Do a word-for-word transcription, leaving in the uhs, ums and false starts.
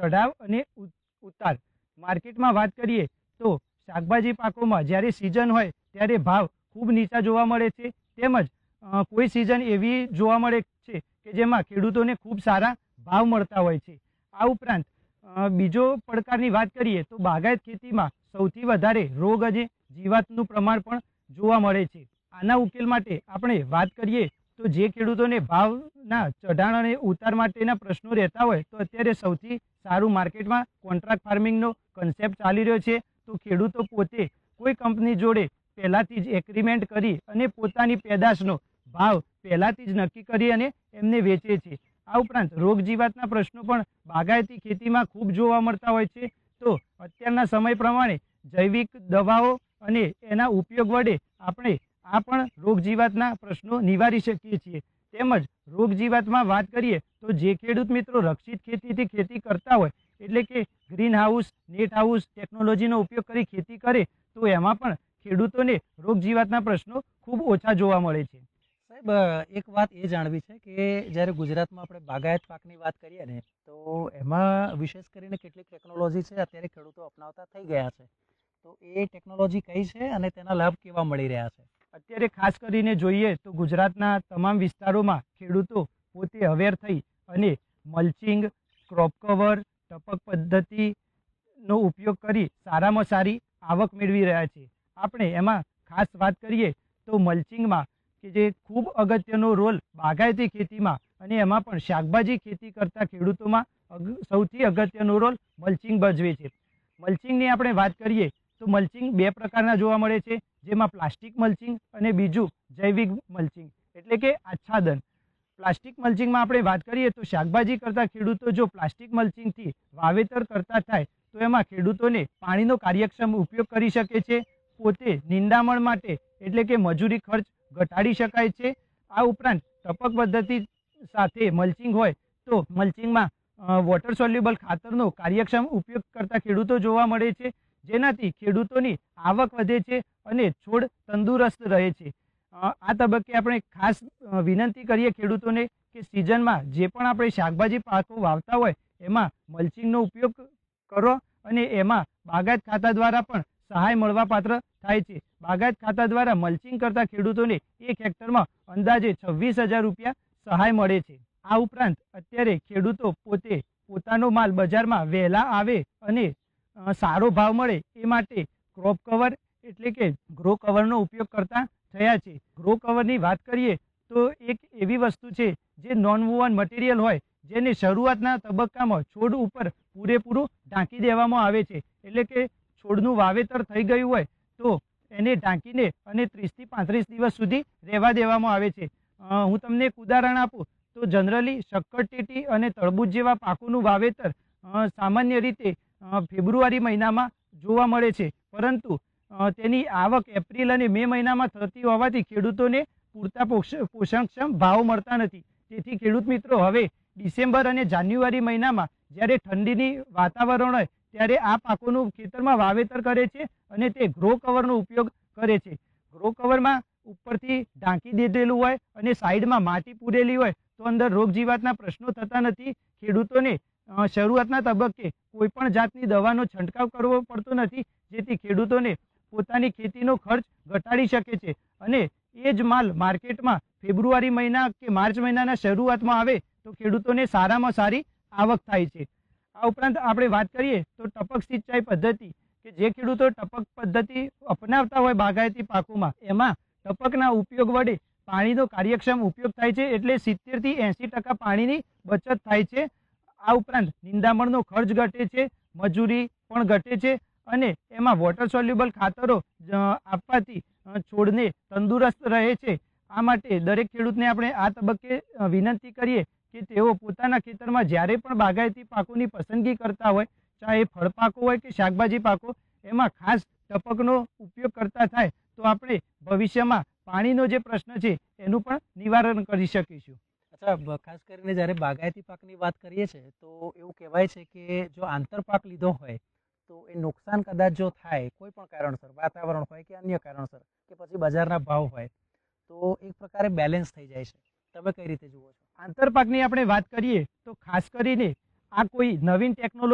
ચઢાવ અને ઉતાર. માર્કેટમાં વાત કરીએ તો શાકભાજી પાકોમાં જ્યારે સિઝન હોય ત્યારે ભાવ ખૂબ નીચા જોવા મળે છે, તેમજ કોઈ સિઝન એવી જોવા મળે છે કે જેમાં ખેડૂતોને ખૂબ સારા ભાવ મળતા હોય છે. આ ઉપરાંત બીજો પડકારની વાત કરીએ તો બાગાયત ખેતીમાં સૌથી વધારે રોગ અને જીવાતનું પ્રમાણ પણ જોવા મળે છે. આના ઉકેલ માટે આપણે વાત કરીએ તો જે ખેડૂતોને ભાવના ચઢાણ અને ઉતાર માટેના પ્રશ્નો રહેતા હોય તો અત્યારે સૌથી સારું માર્કેટમાં કોન્ટ્રાક્ટ ફાર્મિંગનો કન્સેપ્ટ ચાલી રહ્યો છે. તો ખેડૂતો પોતે કોઈ કંપની જોડે પહેલાંથી જ એગ્રીમેન્ટ કરી અને પોતાની પેદાશનો ભાવ પહેલાંથી જ નક્કી કરી અને એમને વેચે છે. આ ઉપરાંત રોગ જીવાતના પ્રશ્નો પણ બાગાયતી ખેતીમાં ખૂબ જોવા મળતા હોય છે. તો અત્યારના સમય પ્રમાણે જૈવિક દવાઓ અને એના ઉપયોગ વડે આપણે આ પણ રોગ જીવાતના પ્રશ્નો નિવારી શકીએ છીએ. તેમજ રોગ જીવાતમાં વાત કરીએ તો જે ખેડૂત મિત્રો રક્ષિત ખેતીથી ખેતી કરતા હોય એટલે કે ગ્રીન હાઉસ, નેટ હાઉસ ટેકનોલોજીનો ઉપયોગ કરી ખેતી કરે તો એમાં પણ ખેડૂતોને રોગ જીવાતના પ્રશ્નો ખૂબ ઓછા જોવા મળે છે. સાહેબ, એક વાત એ જાણવી છે કે જ્યારે ગુજરાતમાં આપણે બાગાયત પાકની વાત કરીએ ને તો એમાં વિશેષ કરીને કેટલીક ટેકનોલોજી છે અત્યારે ખેડૂતો અપનાવતા થઈ ગયા છે, તો એ ટેકનોલોજી કઈ છે અને તેના લાભ કેવા મળી રહ્યા છે? અત્યારે ખાસ કરીને જોઈએ તો ગુજરાતના તમામ વિસ્તારોમાં ખેડૂતો પોતે અવેર થઈ અને મલ્ચિંગ, ક્રોપ કવર, ટપક પદ્ધતિનો ઉપયોગ કરી સારામાં સારી આવક મેળવી રહ્યા છે. આપણે એમાં ખાસ વાત કરીએ તો મલ્ચિંગમાં કે જે ખૂબ અગત્યનો રોલ બાગાયતી ખેતીમાં અને એમાં પણ શાકભાજી ખેતી કરતા ખેડૂતોમાં સૌથી અગત્યનો રોલ મલ્ચિંગ ભજવે છે. મલ્ચિંગની આપણે વાત કરીએ તો મલ્ચિંગ બે પ્રકારના જોવા મળે છે, જેમાં પ્લાસ્ટિક મલ્ચિંગ અને બીજું જૈવિક મલ્ચિંગ એટલે કે આચ્છાદન. પ્લાસ્ટિક મલ્ચિંગમાં આપણે વાત કરીએ તો શાકભાજી કરતા ખેડૂતો જો પ્લાસ્ટિક મલ્ચિંગથી વાવેતર કરતા થાય તો એમાં ખેડૂતોને પાણીનો કાર્યક્ષમ ઉપયોગ કરી શકે છે, પોતે નિંદામણ માટે એટલે કે મજૂરી ખર્ચ ઘટાડી શકાય છે. આ ઉપરાંત ટપક પદ્ધતિ સાથે મલ્ચિંગ હોય તો મલ્ચિંગમાં વોટર સોલ્યુબલ ખાતરનો કાર્યક્ષમ ઉપયોગ કરતા ખેડૂતો જોવા મળે છે, જેનાથી ખેડૂતોની આવક વધે છે અને છોડ તંદુરસ્ત રહે છે. આ તબક્કે આપણે ખાસ વિનંતી કરીએ ખેડૂતોને કે સિઝનમાં જે પણ આપણે શાકભાજી પાકો વાવતા હોય એમાં મલ્ચિંગનો ઉપયોગ કરો અને એમાં બાગાયત ખાતા દ્વારા પણ સહાય મળવા પાત્ર થાય છે. બાગાયત ખાતા દ્વારા મલ્ચિંગ કરતા ખેડૂતોને એક હેક્ટરમાં અંદાજે છવ્વીસ હજાર રૂપિયા સહાય મળે છે. આ ઉપરાંત અત્યારે ખેડૂતો પોતે પોતાનો માલ બજારમાં વહેલા આવે અને સારો ભાવ મળે એ માટે ક્રોપ કવર એટલે કે ગ્રો કવરનો ઉપયોગ કરતા થયા છે. ગ્રો કવરની વાત કરીએ તો એક એવી વસ્તુ છે જે નોન વુવન મટીરિયલ હોય જેને શરૂઆતના તબક્કામાં છોડ ઉપર પૂરેપૂરું ઢાંકી દેવામાં આવે છે, એટલે કે છોડનું વાવેતર થઈ ગયું હોય તો એને ઢાંકીને અને ત્રીસથી પાંત્રીસ દિવસ સુધી રહેવા દેવામાં આવે છે. હું તમને એક ઉદાહરણ આપું તો જનરલી શક્કરટેટી અને તરબૂચ જેવા પાકોનું વાવેતર સામાન્ય રીતે ફેબ્રુઆરી મહિનામાં જોવા મળે છે, પરંતુ તેની આવક એપ્રિલ અને મે મહિનામાં થતી હોવાથી ખેડૂતોને પૂરતા પોષણક્ષમ ભાવ મળતા નથી. તેથી ખેડૂત મિત્રો હવે ડિસેમ્બર અને જાન્યુઆરી મહિનામાં જ્યારે ઠંડીની વાતાવરણ હોય ત્યારે આ પાકોનું ખેતરમાં વાવેતર કરે છે અને તે ગ્રો કવરનો ઉપયોગ કરે છે. ગ્રો કવરમાં ઉપરથી ઢાંકી દીધેલું હોય અને સાઈડમાં માટી પૂરેલી હોય તો અંદર રોગ જીવાતના પ્રશ્નો થતા નથી. ખેડૂતોને શરૂઆતના તબક્કે કોઈ પણ જાતની દવાનો છંટકાવ કરવો પડતો નથી, જેથી ખેડૂતોને પોતાની ખેતીનો ખર્ચ ઘટાડી શકે છે અને એ જ માલ માર્કેટમાં ફેબ્રુઆરી મહિના કે માર્ચ મહિનાના શરૂઆતમાં આવે તો ખેડૂતોને સારામાં સારી આવક થાય છે. આ ઉપરાંત આપણે વાત કરીએ તો ટપક સિંચાઈ પદ્ધતિ કે જે ખેડૂતો ટપક પદ્ધતિ અપનાવતા હોય બાગાયતી પાકોમાં એમાં ટપકના ઉપયોગ વડે પાણીનો કાર્યક્ષમ ઉપયોગ થાય છે, એટલે સિત્તેર થી એંસી ટકા પાણીની બચત થાય છે. આ ઉપરાંત નિંદામણનો ખર્ચ ઘટે છે, મજૂરી પણ ઘટે છે અને એમાં વોટર સોલ્યુબલ ખાતરો આપવાથી છોડને તંદુરસ્ત રહે છે. આ માટે દરેક ખેડૂતને આપણે આ તબક્કે વિનંતી કરીએ કે તેઓ પોતાના ખેતરમાં જ્યારે પણ બાગાયતી પાકોની પસંદગી કરતા હોય, ચાહે ફળ પાકો હોય કે શાકભાજી પાકો, એમાં ખાસ ટપકનો ઉપયોગ કરતા થાય તો આપણે ભવિષ્યમાં પાણીનો જે પ્રશ્ન છે એનું પણ નિવારણ કરી શકીશું. અચ્છા, ખાસ કરીને જ્યારે બાગાયતી પાકની વાત કરીએ છીએ તો એવું કહેવાય છે કે જો આંતરપાક લીધો હોય તો એ નુકસાન કદાચ જો થાય કોઈ પણ કારણસર, વાતાવરણ હોય કે અન્ય કારણસર કે પછી બજારના ભાવ હોય તો એક પ્રકારે બેલેન્સ થઈ જાય છે. તમે કઈ રીતે જુઓ છો? આંતરપાકની આપણે વાત કરીએ તો ખાસ કરીને આ કોઈ નવીન ટેકનોલોજી